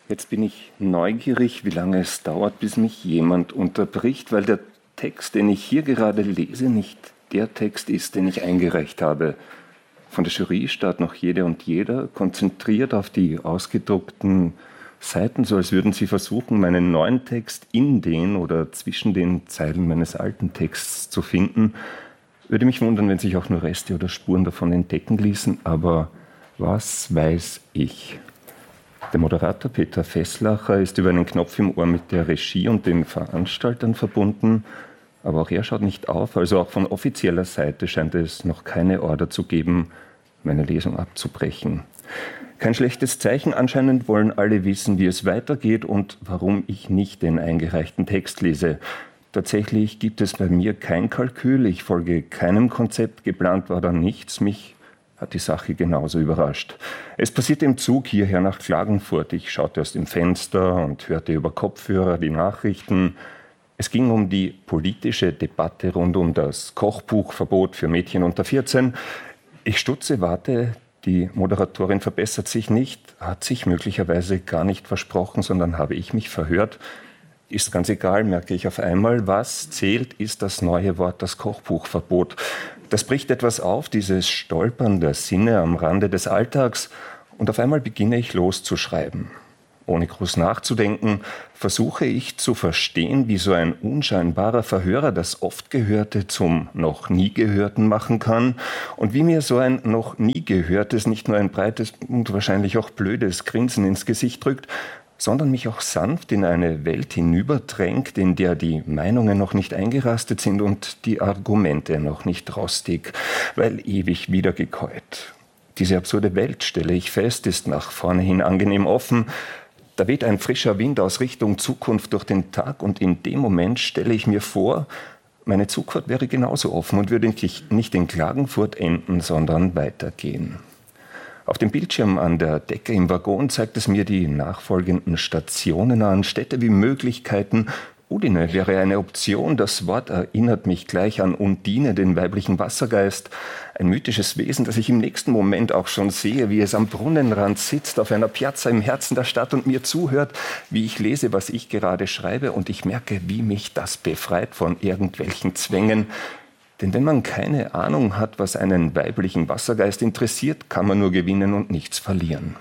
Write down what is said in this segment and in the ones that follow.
Jetzt bin ich neugierig, wie lange es dauert, bis mich jemand unterbricht, weil der Text, den ich hier gerade lese, nicht der Text ist, den ich eingereicht habe. Von der Jury starrt noch jede und jeder konzentriert auf die ausgedruckten Seiten, so als würden sie versuchen, meinen neuen Text in den oder zwischen den Zeilen meines alten Texts zu finden. Würde mich wundern, wenn sich auch nur Reste oder Spuren davon entdecken ließen, aber was weiß ich? Der Moderator Peter Fesslacher ist über einen Knopf im Ohr mit der Regie und den Veranstaltern verbunden, aber auch er schaut nicht auf, also auch von offizieller Seite scheint es noch keine Order zu geben, meine Lesung abzubrechen. Kein schlechtes Zeichen, anscheinend wollen alle wissen, wie es weitergeht und warum ich nicht den eingereichten Text lese. Tatsächlich gibt es bei mir kein Kalkül, ich folge keinem Konzept, geplant war da nichts, mich hat die Sache genauso überrascht. Es passierte im Zug hierher nach Klagenfurt. Ich schaute aus dem Fenster und hörte über Kopfhörer die Nachrichten. Es ging um die politische Debatte rund um das Kochbuchverbot für Mädchen unter 14. Ich stutze, warte, die Moderatorin verbessert sich nicht, hat sich möglicherweise gar nicht versprochen, sondern habe ich mich verhört. Ist ganz egal, merke ich auf einmal, was zählt, ist das neue Wort, das Kochbuchverbot. Das bricht etwas auf, dieses Stolpern der Sinne am Rande des Alltags, und auf einmal beginne ich loszuschreiben. Ohne groß nachzudenken, versuche ich zu verstehen, wie so ein unscheinbarer Verhörer das oft Gehörte zum noch nie Gehörten machen kann und wie mir so ein noch nie Gehörtes nicht nur ein breites und wahrscheinlich auch blödes Grinsen ins Gesicht drückt, sondern mich auch sanft in eine Welt hinüberdrängt, in der die Meinungen noch nicht eingerastet sind und die Argumente noch nicht rostig, weil ewig wiedergekäut. Diese absurde Welt, stelle ich fest, ist nach vorne hin angenehm offen. Da weht ein frischer Wind aus Richtung Zukunft durch den Tag und in dem Moment stelle ich mir vor, meine Zukunft wäre genauso offen und würde nicht in Klagenfurt enden, sondern weitergehen. Auf dem Bildschirm an der Decke im Waggon zeigt es mir die nachfolgenden Stationen an, Städte wie Möglichkeiten. Udine wäre eine Option. Das Wort erinnert mich gleich an Undine, den weiblichen Wassergeist. Ein mythisches Wesen, das ich im nächsten Moment auch schon sehe, wie es am Brunnenrand sitzt, auf einer Piazza im Herzen der Stadt und mir zuhört, wie ich lese, was ich gerade schreibe. Und ich merke, wie mich das befreit von irgendwelchen Zwängen. Denn wenn man keine Ahnung hat, was einen weiblichen Wassergeist interessiert, kann man nur gewinnen und nichts verlieren.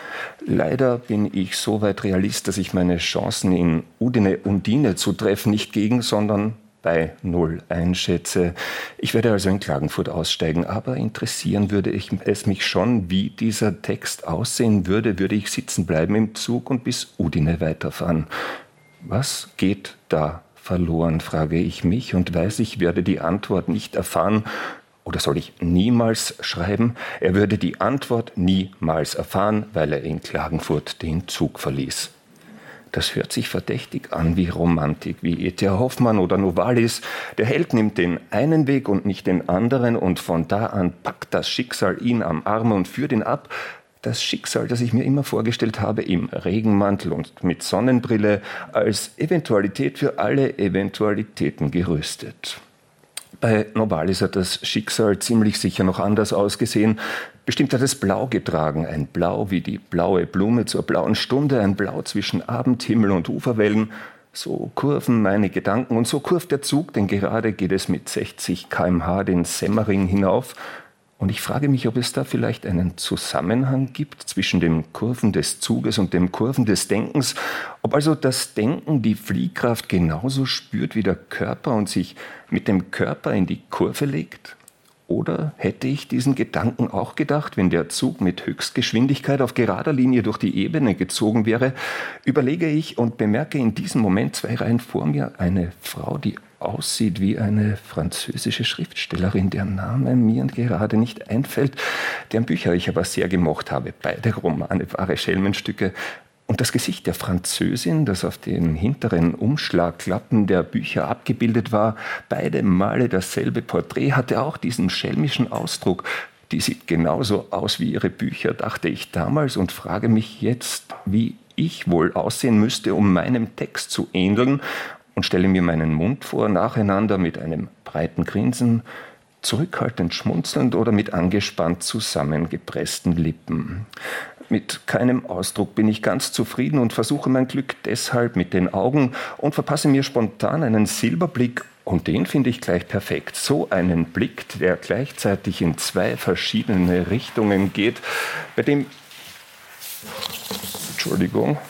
Leider bin ich so weit Realist, dass ich meine Chancen in Udine Undine zu treffen nicht gegen, sondern bei 0 einschätze. Ich werde also in Klagenfurt aussteigen, aber interessieren würde es mich schon, wie dieser Text aussehen würde, würde ich sitzen bleiben im Zug und bis Udine weiterfahren. Was geht da verloren, frage ich mich und weiß, ich werde die Antwort nicht erfahren. Oder soll ich niemals schreiben? Er würde die Antwort niemals erfahren, weil er in Klagenfurt den Zug verließ. Das hört sich verdächtig an wie Romantik, wie E.T.A. Hoffmann oder Novalis. Der Held nimmt den einen Weg und nicht den anderen und von da an packt das Schicksal ihn am Arm und führt ihn ab. Das Schicksal, das ich mir immer vorgestellt habe, im Regenmantel und mit Sonnenbrille, als Eventualität für alle Eventualitäten gerüstet. Bei Novalis hat das Schicksal ziemlich sicher noch anders ausgesehen. Bestimmt hat es blau getragen, ein Blau wie die blaue Blume zur blauen Stunde, ein Blau zwischen Abendhimmel und Uferwellen. So kurven meine Gedanken und so kurvt der Zug, denn gerade geht es mit 60 km/h den Semmering hinauf. Und ich frage mich, ob es da vielleicht einen Zusammenhang gibt zwischen dem Kurven des Zuges und dem Kurven des Denkens, ob also das Denken die Fliehkraft genauso spürt wie der Körper und sich mit dem Körper in die Kurve legt? Oder hätte ich diesen Gedanken auch gedacht, wenn der Zug mit Höchstgeschwindigkeit auf gerader Linie durch die Ebene gezogen wäre, überlege ich und bemerke in diesem Moment 2 Reihen vor mir eine Frau, die aussieht wie eine französische Schriftstellerin, deren Name mir gerade nicht einfällt, deren Bücher ich aber sehr gemocht habe. Beide Romane, wahre Schelmenstücke. Und das Gesicht der Französin, das auf den hinteren Umschlagklappen der Bücher abgebildet war, beide Male dasselbe Porträt, hatte auch diesen schelmischen Ausdruck. Die sieht genauso aus wie ihre Bücher, dachte ich damals und frage mich jetzt, wie ich wohl aussehen müsste, um meinem Text zu ähneln, und stelle mir meinen Mund vor, nacheinander mit einem breiten Grinsen, zurückhaltend schmunzelnd oder mit angespannt zusammengepressten Lippen. Mit keinem Ausdruck bin ich ganz zufrieden und versuche mein Glück deshalb mit den Augen und verpasse mir spontan einen Silberblick. Und den finde ich gleich perfekt. So einen Blick, der gleichzeitig in zwei verschiedene Richtungen geht, bei dem... Entschuldigung.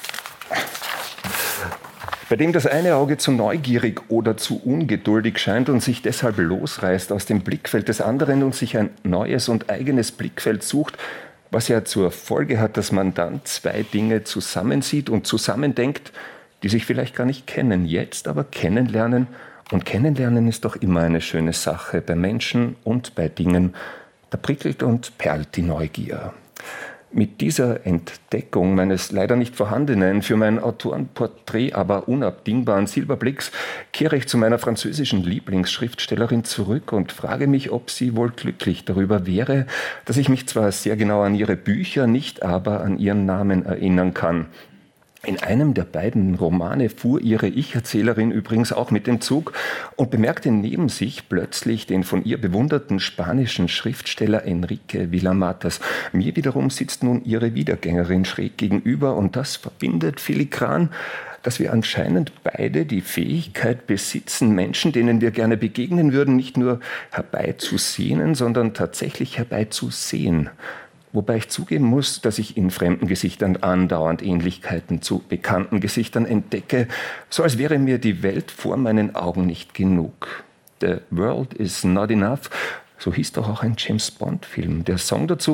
Bei dem das eine Auge zu neugierig oder zu ungeduldig scheint und sich deshalb losreißt aus dem Blickfeld des anderen und sich ein neues und eigenes Blickfeld sucht, was ja zur Folge hat, dass man dann zwei Dinge zusammensieht und zusammendenkt, die sich vielleicht gar nicht kennen, jetzt aber kennenlernen. Und kennenlernen ist doch immer eine schöne Sache, bei Menschen und bei Dingen. Da prickelt und perlt die Neugier. Mit dieser Entdeckung meines leider nicht vorhandenen, für mein Autorenporträt aber unabdingbaren Silberblicks kehre ich zu meiner französischen Lieblingsschriftstellerin zurück und frage mich, ob sie wohl glücklich darüber wäre, dass ich mich zwar sehr genau an ihre Bücher, nicht aber an ihren Namen erinnern kann. In einem der beiden Romane fuhr ihre Ich-Erzählerin übrigens auch mit dem Zug und bemerkte neben sich plötzlich den von ihr bewunderten spanischen Schriftsteller Enrique Villamatas. Mir wiederum sitzt nun ihre Wiedergängerin schräg gegenüber und das verbindet filigran, dass wir anscheinend beide die Fähigkeit besitzen, Menschen, denen wir gerne begegnen würden, nicht nur herbeizusehnen, sondern tatsächlich herbeizusehen. Wobei ich zugeben muss, dass ich in fremden Gesichtern andauernd Ähnlichkeiten zu bekannten Gesichtern entdecke, so als wäre mir die Welt vor meinen Augen nicht genug. The World is Not Enough, so hieß doch auch ein James-Bond-Film. Der Song dazu